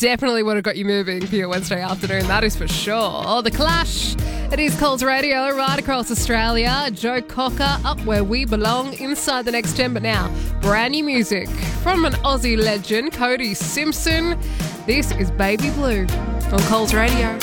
definitely would have got you moving for your Wednesday afternoon, that is for sure. The Clash, it is Coles Radio right across Australia. Joe Cocker, Up Where We Belong, inside the next 10. But now, brand new music from an Aussie legend, Cody Simpson. This is Baby Blue on Coles Radio.